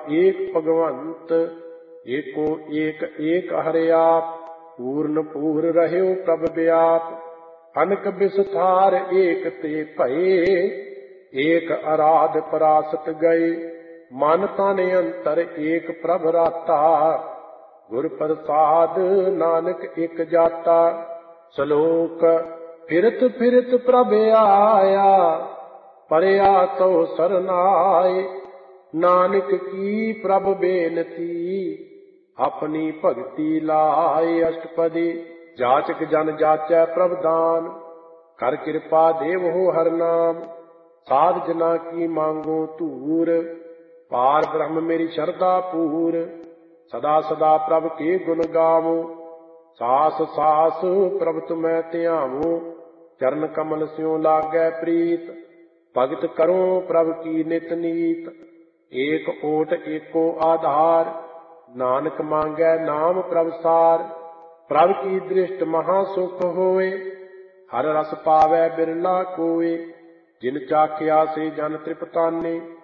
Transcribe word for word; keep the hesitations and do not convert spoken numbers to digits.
एक भगवंत, एको एक एक हरि आप। पूर्ण पूर रह्यो प्रभ व्याप, अनक विस्तार एक ते भये। एक आराध परासत गए, मन तन अंतर एक प्रभ राता। गुर प्रसाद नानक एक जाता, सलोक फिरत फिरत प्रभ आया। परया तो सरनाए, नानक की प्रभ बेनती। अपनी भगति लाए अष्टपदी, जाचक जन जाचै प्रभ दान। कर कृपा देव हो हर नाम, साध जना की मांगो धूर। पार ब्रह्म मेरी शरदा पूर, सदा सदा प्रभ के गुण गावो। सास सास प्रभ तुम्हें ध्यावो, चरण कमल स्यों लागै प्रीत। भगत करो प्रभ की नित नीत, एक ओट एको आधार। नानक मांगै नाम प्रभ सार, प्रभ की दृष्ट महा सुख होए। हर रस पावै बिरला कोय, जिन चाखिया से जन तृपताने।